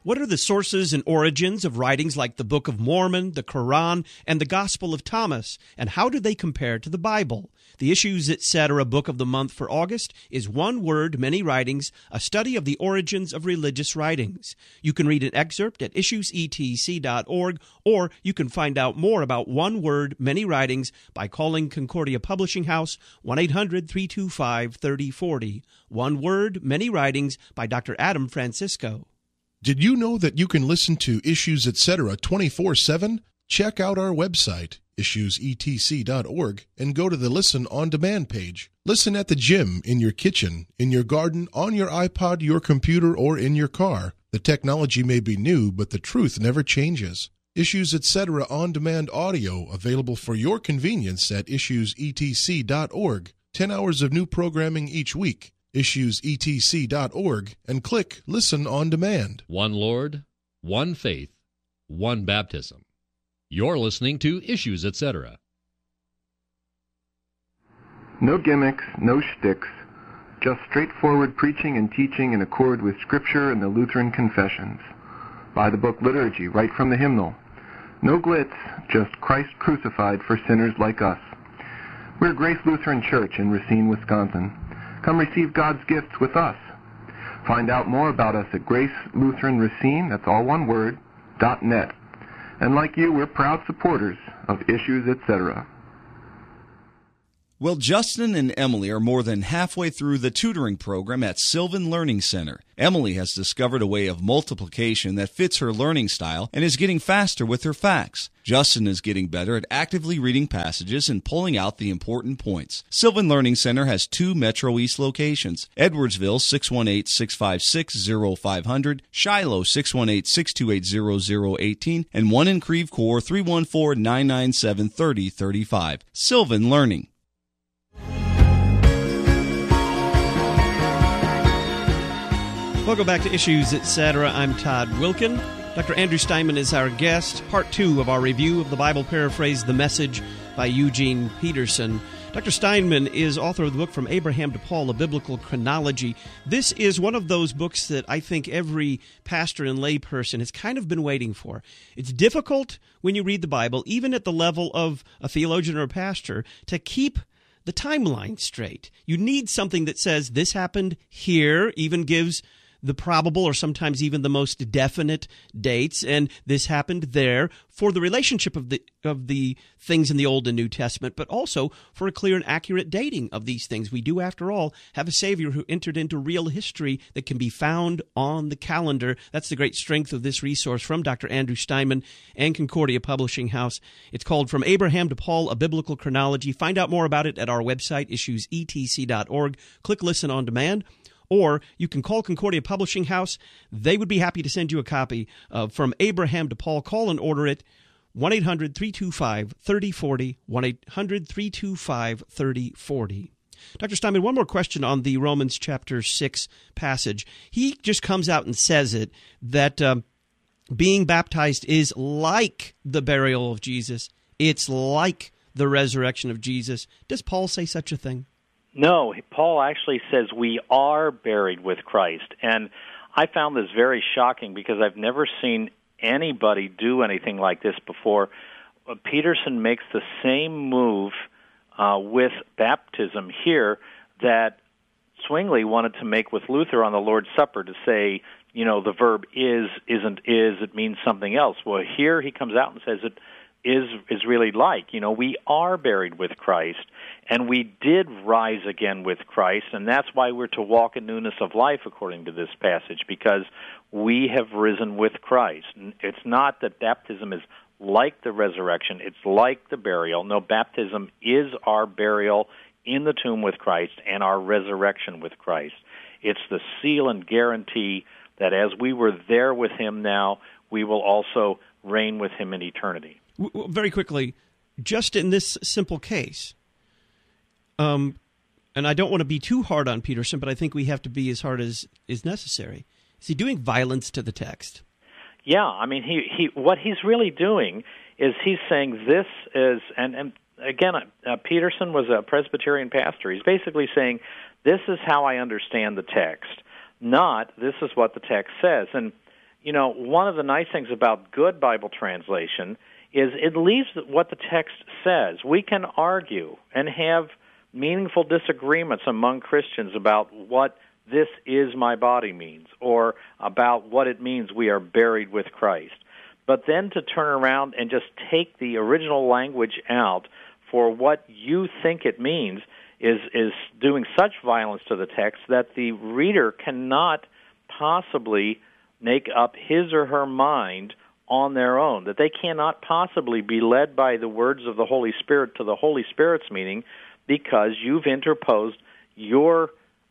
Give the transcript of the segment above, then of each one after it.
What are the sources and origins of writings like the Book of Mormon, the Quran, and the Gospel of Thomas, and how do they compare to the Bible? The Issues Etc. Book of the Month for August is One Word, Many Writings, a study of the origins of religious writings. You can read an excerpt at issuesetc.org, or you can find out more about One Word, Many Writings by calling Concordia Publishing House, 1-800-325-3040. One Word, Many Writings by Dr. Adam Francisco. Did you know that you can listen to Issues Etc. 24/7? Check out our website, issuesetc.org, and go to the Listen on Demand page. Listen at the gym, in your kitchen, in your garden, on your iPod, your computer, or in your car. The technology may be new, but the truth never changes. Issues Etc. On Demand audio available for your convenience at issuesetc.org. 10 hours of new programming each week. issuesetc.org, and click Listen on Demand. One Lord, one faith, one baptism. You're listening to Issues Etc. No gimmicks, no shticks, just straightforward preaching and teaching in accord with Scripture and the Lutheran confessions. By the book Liturgy, right from the hymnal. No glitz, just Christ crucified for sinners like us. We're Grace Lutheran Church in Racine, Wisconsin. Come receive God's gifts with us. Find out more about us at Grace Lutheran Racine, that's all one word, .net. And like you, we're proud supporters of Issues Etc. Well, Justin and Emily are more than halfway through the tutoring program at Sylvan Learning Center. Emily has discovered a way of multiplication that fits her learning style and is getting faster with her facts. Justin is getting better at actively reading passages and pulling out the important points. Sylvan Learning Center has 2 Metro East locations: Edwardsville 618-656-0500, Shiloh 618-628-0018, and one in Creve Coeur 314-997-3035. Sylvan Learning. Welcome back to Issues Etc. I'm Todd Wilkin. Dr. Andrew Steinman is our guest. Part 2 of our review of the Bible Paraphrase, The Message by Eugene Peterson. Dr. Steinman is author of the book From Abraham to Paul, A Biblical Chronology. This is one of those books that I think every pastor and layperson has kind of been waiting for. It's difficult when you read the Bible, even at the level of a theologian or a pastor, to keep the timeline straight. You need something that says this happened here, even gives the probable or sometimes even the most definite dates, and this happened there, for the relationship of the things in the Old and New Testament, but also for a clear and accurate dating of these things. We do, after all, have a Savior who entered into real history that can be found on the calendar. That's the great strength of this resource from Dr. Andrew Steinman and Concordia Publishing House. It's called From Abraham to Paul, A Biblical Chronology. Find out more about it at our website, issuesetc.org. Click Listen on Demand. Or you can call Concordia Publishing House. They would be happy to send you a copy of From Abraham to Paul. Call and order it, 1-800-325-3040, 1-800-325-3040. Dr. Steinman, one more question on the Romans chapter 6 passage. He just comes out and says it, that being baptized is like the burial of Jesus. It's like the resurrection of Jesus. Does Paul say such a thing? No, Paul actually says we are buried with Christ. And I found this very shocking because I've never seen anybody do anything like this before. Peterson makes the same move with baptism here that Zwingli wanted to make with Luther on the Lord's Supper, to say, you know, the verb is, isn't, is, it means something else. Well, here he comes out and says it is really like, you know, we are buried with Christ, and we did rise again with Christ, and that's why we're to walk in newness of life, according to this passage, because we have risen with Christ. And it's not that baptism is like the resurrection, it's like the burial. No, baptism is our burial in the tomb with Christ and our resurrection with Christ. It's the seal and guarantee that as we were there with him now, we will also reign with him in eternity. Very quickly, just in this simple case, and I don't want to be too hard on Peterson, but I think we have to be as hard as is necessary. Is he doing violence to the text? Yeah, I mean, he what he's really doing is he's saying this is, and again, Peterson was a Presbyterian pastor. He's basically saying, this is how I understand the text, not this is what the text says. And, one of the nice things about good Bible translation is it leaves what the text says. We can argue and have meaningful disagreements among Christians about what this is my body means, or about what it means we are buried with Christ. But then to turn around and just take the original language out for what you think it means is doing such violence to the text that the reader cannot possibly make up his or her mind on their own, that they cannot possibly be led by the words of the Holy Spirit to the Holy Spirit's meaning, because you've interposed your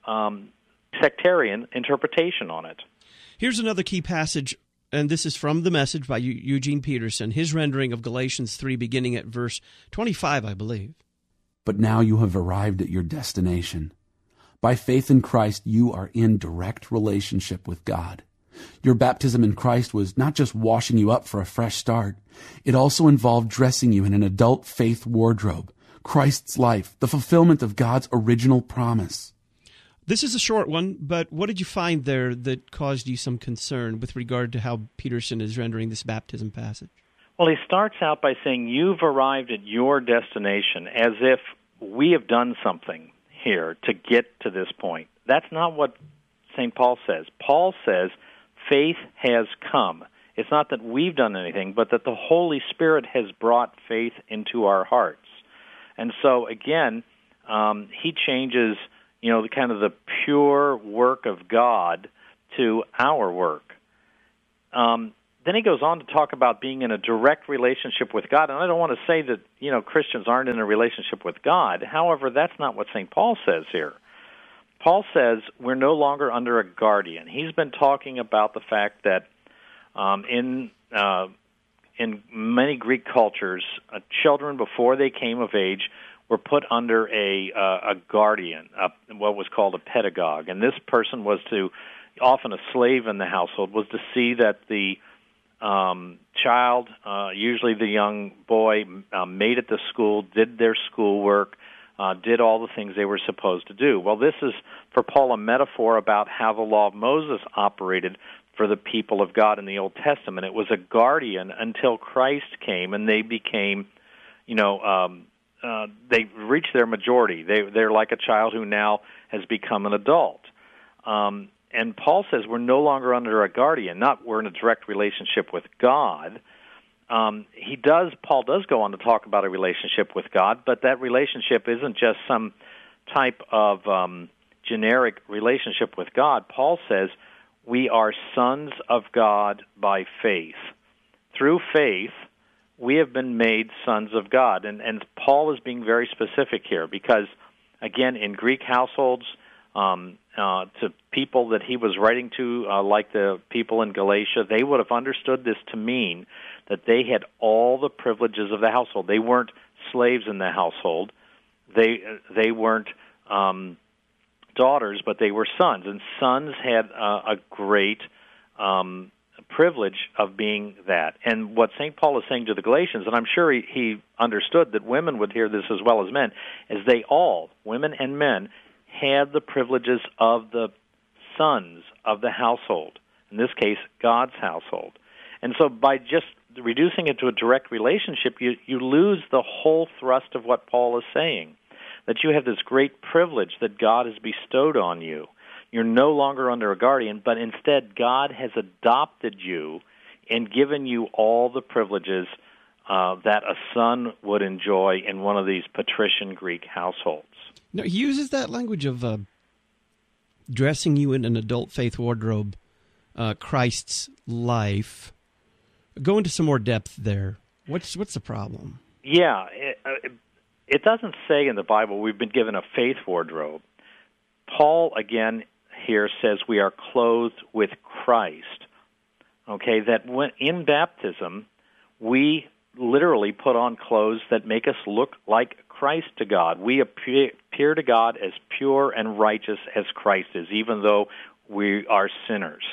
sectarian interpretation on it. Here's another key passage, and this is from The Message by Eugene Peterson, his rendering of Galatians 3, beginning at verse 25, I believe. But now you have arrived at your destination. By faith in Christ, you are in direct relationship with God. Your baptism in Christ was not just washing you up for a fresh start. It also involved dressing you in an adult faith wardrobe, Christ's life, the fulfillment of God's original promise. This is a short one, but what did you find there that caused you some concern with regard to how Peterson is rendering this baptism passage? Well, he starts out by saying, you've arrived at your destination, as if we have done something here to get to this point. That's not what St. Paul says. Paul says, faith has come. It's not that we've done anything, but that the Holy Spirit has brought faith into our hearts. And so, again, he changes, the pure work of God to our work. Then he goes on to talk about being in a direct relationship with God. And I don't want to say that, Christians aren't in a relationship with God. However, that's not what St. Paul says here. Paul says we're no longer under a guardian. He's been talking about the fact that in many Greek cultures, children before they came of age were put under a guardian, what was called a pedagogue. And this person was often a slave in the household, was to see that the child, usually the young boy, made it to school, did their schoolwork, did all the things they were supposed to do. Well, this is, for Paul, a metaphor about how the law of Moses operated for the people of God in the Old Testament. It was a guardian until Christ came, and they became, they reached their majority. They're like a child who now has become an adult. And Paul says we're no longer under a guardian, not we're in a direct relationship with God. Paul does go on to talk about a relationship with God, but that relationship isn't just some type of generic relationship with God. Paul says we are sons of God by faith. Through faith, we have been made sons of God. And Paul is being very specific here because, again, in Greek households, to people that he was writing to, like the people in Galatia, they would have understood this to mean that they had all the privileges of the household. They weren't slaves in the household. They weren't daughters, but they were sons. And sons had a great privilege of being that. And what St. Paul is saying to the Galatians, and I'm sure he understood that women would hear this as well as men, is they all, women and men, had the privileges of the sons of the household, in this case, God's household. And so by just reducing it to a direct relationship, you lose the whole thrust of what Paul is saying, that you have this great privilege that God has bestowed on you. You're no longer under a guardian, but instead God has adopted you and given you all the privileges that a son would enjoy in one of these patrician Greek households. No, he uses that language of dressing you in an adult faith wardrobe, Christ's life. Go into some more depth there. What's the problem? Yeah, it doesn't say in the Bible we've been given a faith wardrobe. Paul, again, here says we are clothed with Christ. Okay, that when in baptism, we literally put on clothes that make us look like Christ to God. We appear to God as pure and righteous as Christ is, even though we are sinners.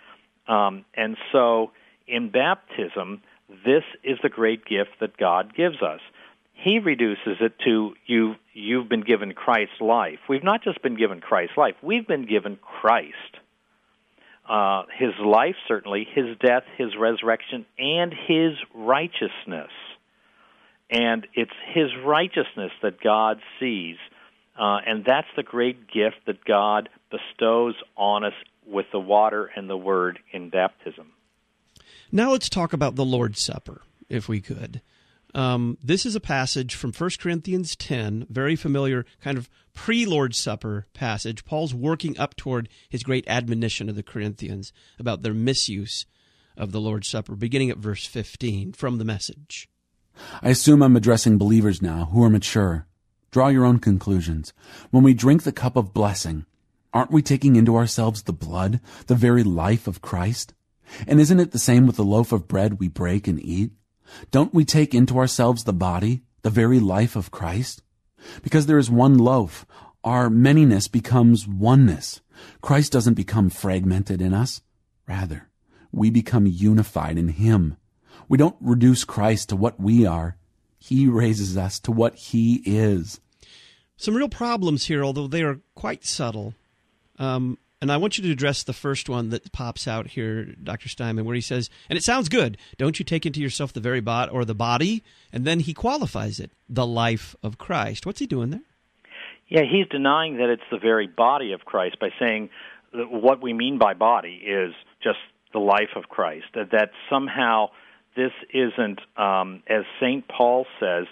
And so in baptism, this is the great gift that God gives us. He reduces it to you've been given Christ's life. We've not just been given Christ's life. We've been given Christ. his life, certainly, his death, his resurrection, and his righteousness. And it's his righteousness that God sees. And that's the great gift that God bestows on us with the water and the Word in baptism. Now let's talk about the Lord's Supper, if we could. This is a passage from 1 Corinthians 10, very familiar kind of pre-Lord's Supper passage. Paul's working up toward his great admonition of the Corinthians about their misuse of the Lord's Supper, beginning at verse 15 from the Message. I assume I'm addressing believers now who are mature. Draw your own conclusions. When we drink the cup of blessing, aren't we taking into ourselves the blood, the very life of Christ? And isn't it the same with the loaf of bread we break and eat? Don't we take into ourselves the body, the very life of Christ? Because there is one loaf, our manyness becomes oneness. Christ doesn't become fragmented in us. Rather, we become unified in Him. We don't reduce Christ to what we are. He raises us to what He is. Some real problems here, although they are quite subtle. And I want you to address the first one that pops out here, Dr. Steinman, where he says, and it sounds good, don't you take into yourself the very body, and then he qualifies it, the life of Christ. What's he doing there? Yeah, he's denying that it's the very body of Christ by saying that what we mean by body is just the life of Christ, that somehow this isn't, as St. Paul says,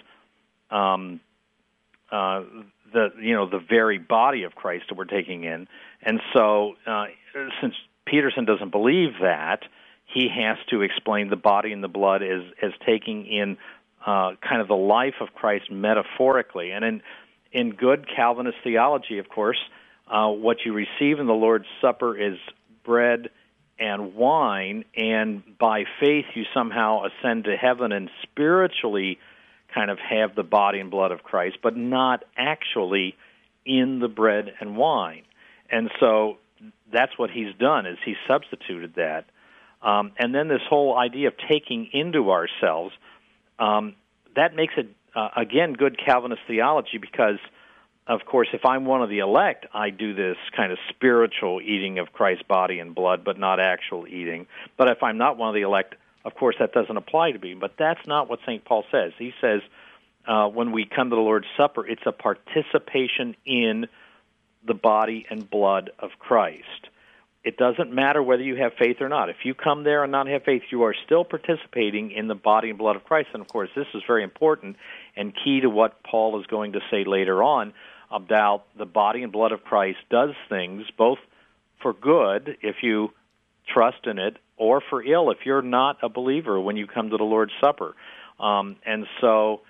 the very body of Christ that we're taking in. And so, since Peterson doesn't believe that, he has to explain the body and the blood as taking in kind of the life of Christ metaphorically. And in good Calvinist theology, of course, what you receive in the Lord's Supper is bread and wine, and by faith you somehow ascend to heaven and spiritually kind of have the body and blood of Christ, but not actually in the bread and wine. And so that's what he's done, is he substituted that. And then this whole idea of taking into ourselves, that makes it, again, good Calvinist theology because, of course, if I'm one of the elect, I do this kind of spiritual eating of Christ's body and blood, but not actual eating. But if I'm not one of the elect, of course, that doesn't apply to me. But that's not what St. Paul says. He says when we come to the Lord's Supper, it's a participation in the body and blood of Christ. It doesn't matter whether you have faith or not. If you come there and not have faith, you are still participating in the body and blood of Christ. And, of course, this is very important and key to what Paul is going to say later on about the body and blood of Christ does things both for good, if you trust in it, or for ill if you're not a believer when you come to the Lord's Supper. And so,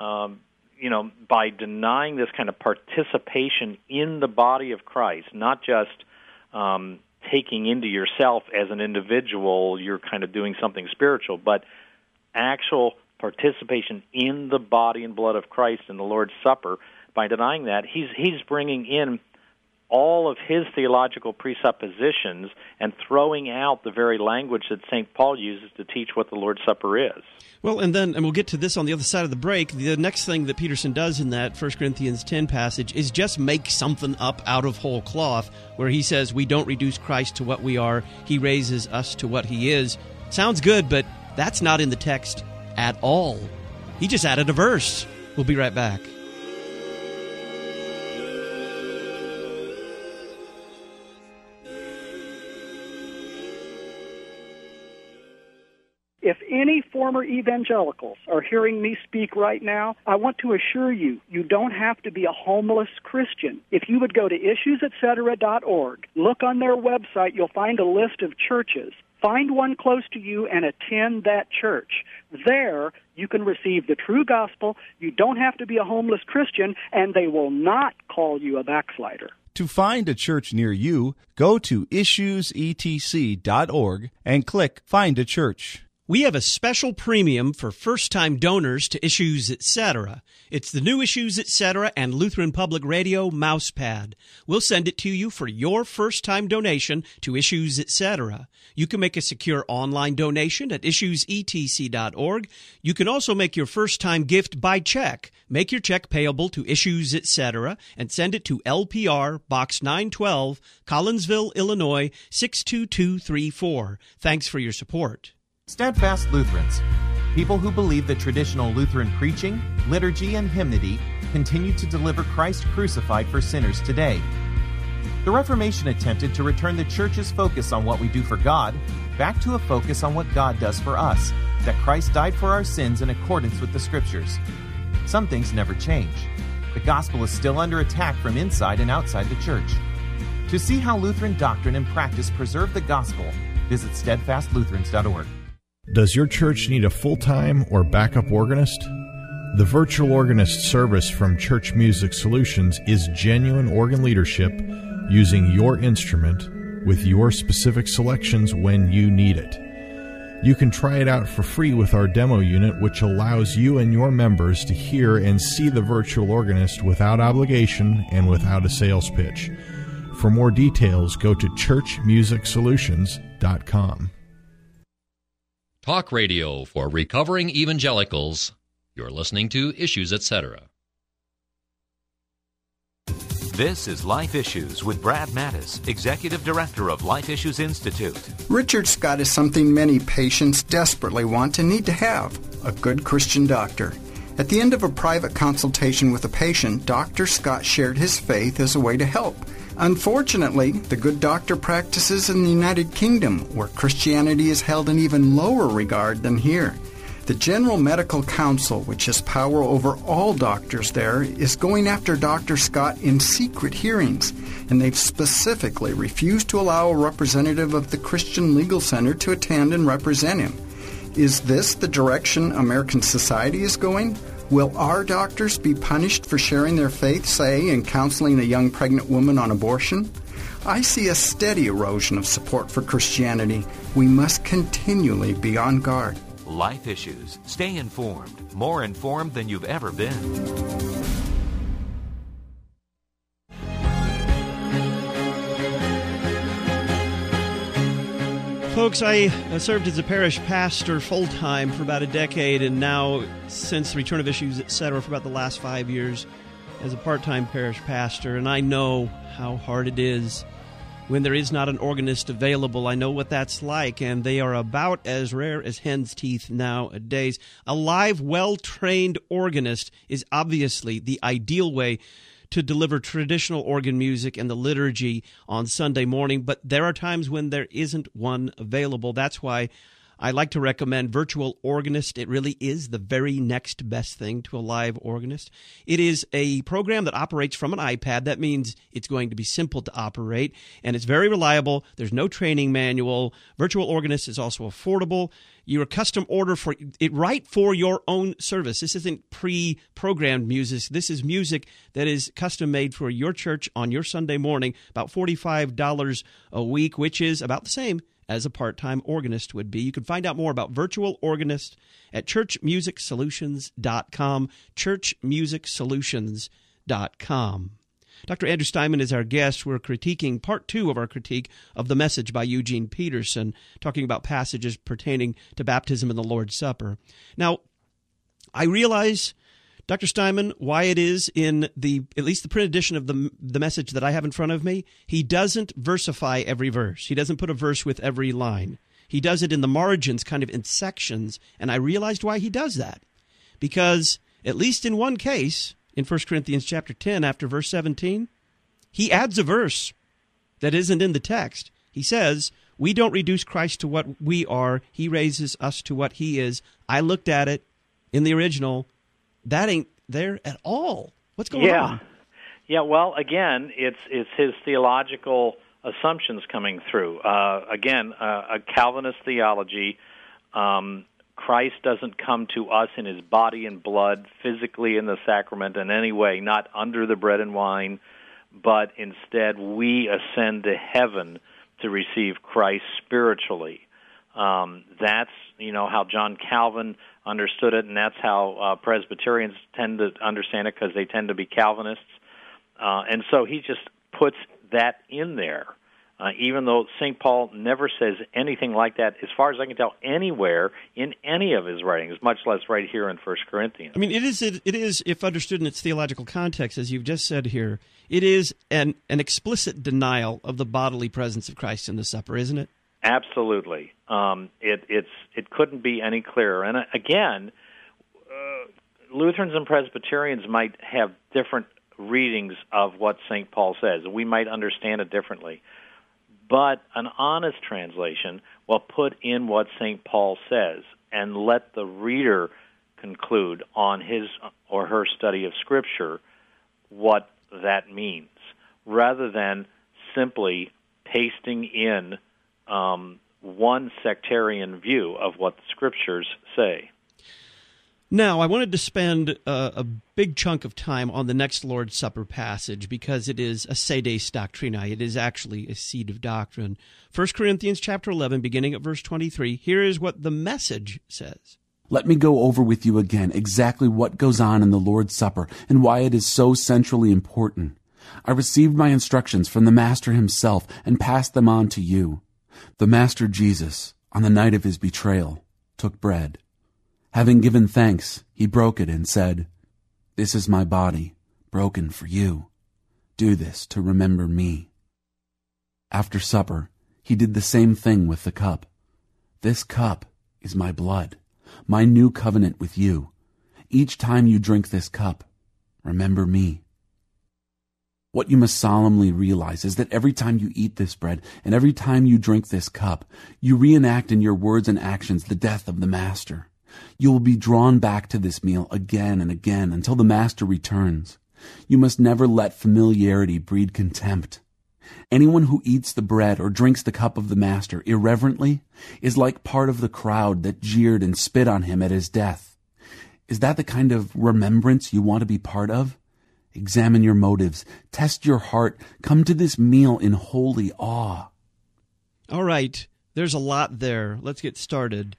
by denying this kind of participation in the body of Christ, not just taking into yourself as an individual, you're kind of doing something spiritual, but actual participation in the body and blood of Christ in the Lord's Supper, by denying that, he's bringing in all of his theological presuppositions and throwing out the very language that St. Paul uses to teach what the Lord's Supper is. Well, and we'll get to this on the other side of the break. The next thing that Peterson does in that 1 Corinthians 10 passage is just make something up out of whole cloth, where he says we don't reduce Christ to what we are, he raises us to what he is. Sounds good, but that's not in the text at all. He just added a verse. We'll be right back. If any former evangelicals are hearing me speak right now, I want to assure you, you don't have to be a homeless Christian. If you would go to issuesetc.org, look on their website, you'll find a list of churches. Find one close to you and attend that church. There, you can receive the true gospel. You don't have to be a homeless Christian, and they will not call you a backslider. To find a church near you, go to issuesetc.org and click Find a Church. We have a special premium for first-time donors to Issues Etc. It's the new Issues Etc. and Lutheran Public Radio mousepad. We'll send it to you for your first-time donation to Issues Etc. You can make a secure online donation at issuesetc.org. You can also make your first-time gift by check. Make your check payable to Issues Etc. and send it to LPR, Box 912, Collinsville, Illinois, 62234. Thanks for your support. Steadfast Lutherans, people who believe that traditional Lutheran preaching, liturgy, and hymnody continue to deliver Christ crucified for sinners today. The Reformation attempted to return the Church's focus on what we do for God back to a focus on what God does for us, that Christ died for our sins in accordance with the Scriptures. Some things never change. The gospel is still under attack from inside and outside the Church. To see how Lutheran doctrine and practice preserve the gospel, visit steadfastlutherans.org. Does your church need a full-time or backup organist? The virtual organist service from Church Music Solutions is genuine organ leadership using your instrument with your specific selections when you need it. You can try it out for free with our demo unit, which allows you and your members to hear and see the virtual organist without obligation and without a sales pitch. For more details, go to churchmusicsolutions.com. Talk radio for recovering evangelicals. You're listening to Issues Etc. This is Life Issues with Brad Mattis, Executive Director of Life Issues Institute. Richard Scott is something many patients desperately want and need to have, a good Christian doctor. At the end of a private consultation with a patient, Dr. Scott shared his faith as a way to help. Unfortunately, the good doctor practices in the United Kingdom, where Christianity is held in even lower regard than here. The General Medical Council, which has power over all doctors there, is going after Dr. Scott in secret hearings, and they've specifically refused to allow a representative of the Christian Legal Center to attend and represent him. Is this the direction American society is going? Will our doctors be punished for sharing their faith, say, in counseling a young pregnant woman on abortion? I see a steady erosion of support for Christianity. We must continually be on guard. Life Issues. Stay informed. More informed than you've ever been. Folks, I served as a parish pastor full-time for about a decade, and now, since the return of Issues, etc., for about the last 5 years as a part-time parish pastor, and I know how hard it is when there is not an organist available. I know what that's like, and they are about as rare as hen's teeth nowadays. A live, well-trained organist is obviously the ideal way to deliver traditional organ music and the liturgy on Sunday morning, but there are times when there isn't one available. That's why I like to recommend Virtual Organist. It really is the very next best thing to a live organist. It is a program that operates from an iPad. That means it's going to be simple to operate, and it's very reliable. There's no training manual. Virtual Organist is also affordable. You're custom order for it right for your own service. This isn't pre-programmed music. This is music that is custom made for your church on your Sunday morning, about $45 a week, which is about the same as a part-time organist would be. You can find out more about Virtual Organist at churchmusicsolutions.com, churchmusicsolutions.com. Dr. Andrew Steinman is our guest. We're critiquing part 2 of our critique of The Message by Eugene Peterson, talking about passages pertaining to baptism and the Lord's Supper. Now, I realize, Dr. Steinman, why it is in at least the print edition of the Message that I have in front of me, he doesn't versify every verse. He doesn't put a verse with every line. He does it in the margins, kind of in sections, and I realized why he does that. Because, at least in one case, in 1 Corinthians chapter 10, after verse 17, he adds a verse that isn't in the text. He says, we don't reduce Christ to what we are. He raises us to what he is. I looked at it in the original. That ain't there at all. What's going on? Yeah, well, again, it's his theological assumptions coming through. A Calvinist theology. Christ doesn't come to us in his body and blood, physically in the sacrament in any way, not under the bread and wine, but instead we ascend to heaven to receive Christ spiritually. That's how John Calvin understood it, and that's how Presbyterians tend to understand it, because they tend to be Calvinists. And so he just puts that in there, even though St. Paul never says anything like that, as far as I can tell, anywhere in any of his writings, much less right here in 1 Corinthians. I mean, it is, if understood in its theological context, as you've just said here, it is an explicit denial of the bodily presence of Christ in the supper, isn't it? Absolutely. It couldn't be any clearer. And again, Lutherans and Presbyterians might have different readings of what St. Paul says. We might understand it differently. But an honest translation will put in what St. Paul says and let the reader conclude on his or her study of Scripture what that means, rather than simply pasting in one sectarian view of what the Scriptures say. Now, I wanted to spend a big chunk of time on the next Lord's Supper passage, because it is a sedes doctrinae. It is actually a seed of doctrine. 1 Corinthians chapter 11, beginning at verse 23, here is what the Message says. Let me go over with you again exactly what goes on in the Lord's Supper and why it is so centrally important. I received my instructions from the Master himself and passed them on to you. The Master Jesus, on the night of his betrayal, took bread. Having given thanks, he broke it and said, "This is my body, broken for you. Do this to remember me." After supper, he did the same thing with the cup. "This cup is my blood, my new covenant with you. Each time you drink this cup, remember me." What you must solemnly realize is that every time you eat this bread and every time you drink this cup, you reenact in your words and actions the death of the Master. You will be drawn back to this meal again and again until the Master returns. You must never let familiarity breed contempt. Anyone who eats the bread or drinks the cup of the Master irreverently is like part of the crowd that jeered and spit on him at his death. Is that the kind of remembrance you want to be part of? Examine your motives. Test your heart. Come to this meal in holy awe. All right. There's a lot there. Let's get started.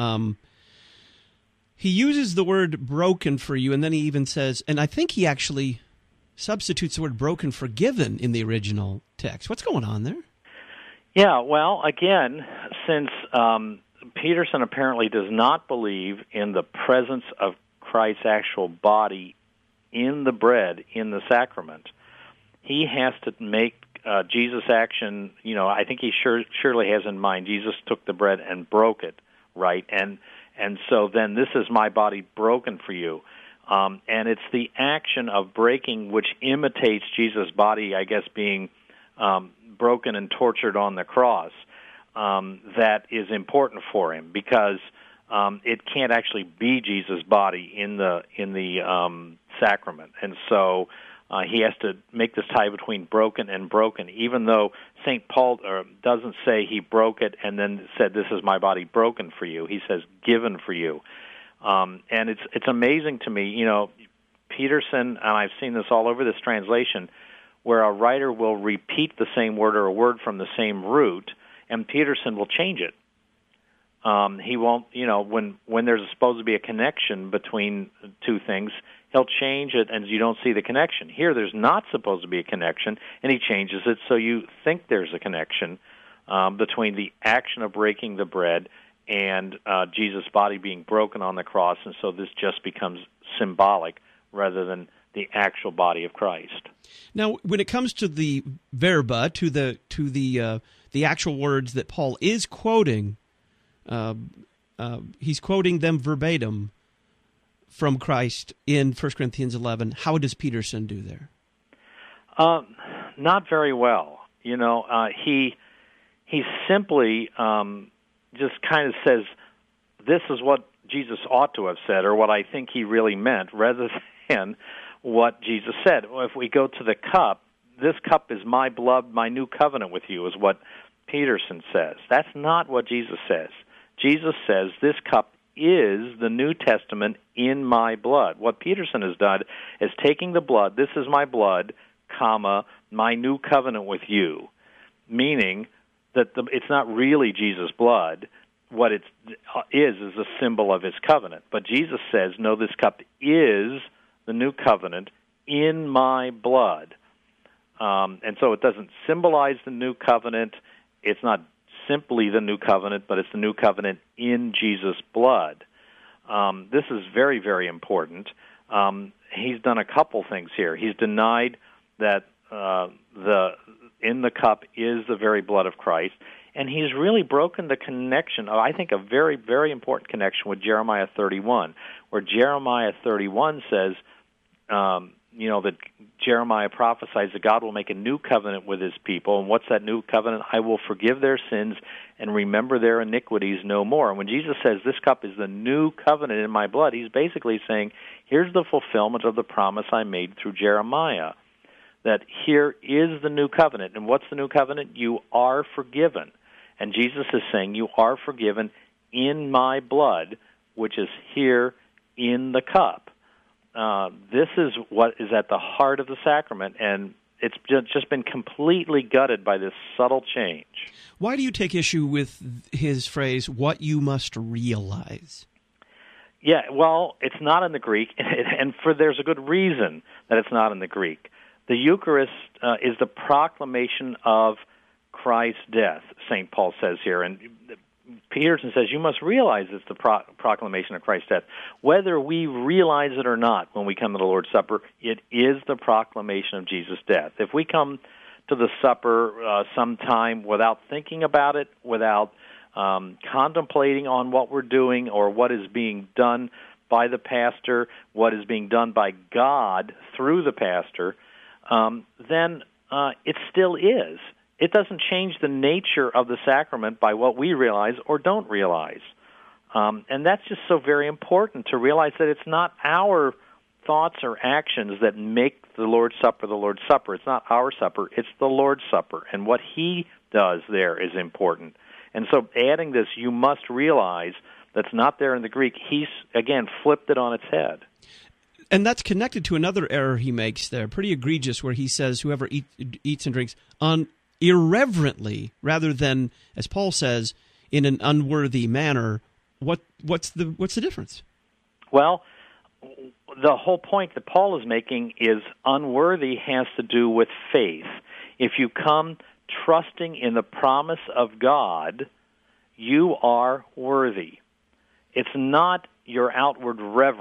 He uses the word broken for you, and then he even says, and I think he actually substitutes the word broken for given in the original text. What's going on there? Yeah, well, again, since Peterson apparently does not believe in the presence of Christ's actual body in the bread, in the sacrament, he has to make Jesus' action, I think he surely has in mind, Jesus took the bread and broke it, right? And so then this is my body broken for you. And it's the action of breaking which imitates Jesus' body, I guess, being broken and tortured on the cross, that is important for him, because it can't actually be Jesus' body in the sacrament. And so he has to make this tie between broken and broken, even though St. Paul doesn't say he broke it and then said, "This is my body broken for you." He says, "Given for you." And it's amazing to me, Peterson, and I've seen this all over this translation, where a writer will repeat the same word or a word from the same root, and Peterson will change it. He won't, when there's supposed to be a connection between two things, he'll change it and you don't see the connection. Here there's not supposed to be a connection, and he changes it so you think there's a connection between the action of breaking the bread and Jesus' body being broken on the cross, and so this just becomes symbolic rather than the actual body of Christ. Now, when it comes to the verba, to the actual words that Paul is quoting, he's quoting them verbatim from Christ in 1 Corinthians 11. How does Peterson do there? Not very well. He simply just kind of says, this is what Jesus ought to have said, or what I think he really meant, rather than what Jesus said. If we go to the cup, this cup is my blood, my new covenant with you, is what Peterson says. That's not what Jesus says. Jesus says, this cup is the New Testament in my blood. What Peterson has done is taking the blood, this is my blood, comma, my new covenant with you, meaning that it's not really Jesus' blood. what it is a symbol of his covenant. But Jesus says, no, this cup is the new covenant in my blood. And so it doesn't symbolize the new covenant. It's not simply the new covenant, but it's the new covenant in Jesus' blood. This is very, very important. He's done a couple things here. He's denied that in the cup is the very blood of Christ, and he's really broken the connection, I think a very, very important connection with Jeremiah 31, where Jeremiah 31 says, that Jeremiah prophesies that God will make a new covenant with his people. And what's that new covenant? I will forgive their sins and remember their iniquities no more. And when Jesus says this cup is the new covenant in my blood, he's basically saying, here's the fulfillment of the promise I made through Jeremiah, that here is the new covenant. And what's the new covenant? You are forgiven. And Jesus is saying, you are forgiven in my blood, which is here in the cup. This is what is at the heart of the sacrament, and it's just been completely gutted by this subtle change. Why do you take issue with his phrase, what you must realize? Yeah, well, it's not in the Greek, and there's a good reason that it's not in the Greek. The Eucharist is the proclamation of Christ's death, St. Paul says here, and Peterson says you must realize it's the proclamation of Christ's death. Whether we realize it or not when we come to the Lord's Supper, it is the proclamation of Jesus' death. If we come to the supper sometime without thinking about it, without contemplating on what we're doing or what is being done by the pastor, what is being done by God through the pastor, then it still is. It doesn't change the nature of the sacrament by what we realize or don't realize. And that's just so very important to realize that it's not our thoughts or actions that make the Lord's Supper the Lord's Supper. It's not our supper, it's the Lord's Supper. And what he does there is important. And so adding this, you must realize, that's not there in the Greek, he's, again, flipped it on its head. And that's connected to another error he makes there, pretty egregious, where he says whoever eats and drinks irreverently, rather than, as Paul says, in an unworthy manner. What's the difference? Well, the whole point that Paul is making is unworthy has to do with faith. If you come trusting in the promise of God, you are worthy. It's not your outward reverence.